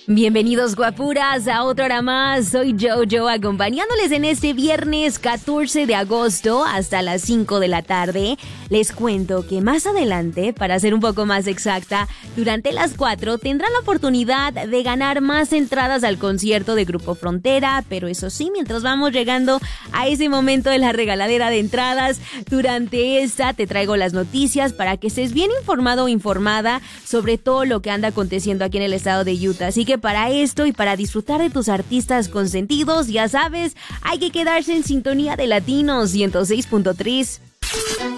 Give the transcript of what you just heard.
Bienvenidos guapuras a otra hora más, soy Jojo acompañándoles en este viernes 14 de agosto hasta las 5 de la tarde. Les cuento que más adelante, para ser un poco más exacta, durante las 4 tendrán la oportunidad de ganar más entradas al concierto de Grupo Frontera, pero eso sí, mientras vamos llegando a ese momento de la regaladera de entradas, durante esta te traigo las noticias para que estés bien informado o informada sobre todo lo que anda aconteciendo aquí en el estado de Utah. Así que para esto y para disfrutar de tus artistas consentidos, ya sabes, hay que quedarse en sintonía de Latinos 106.3.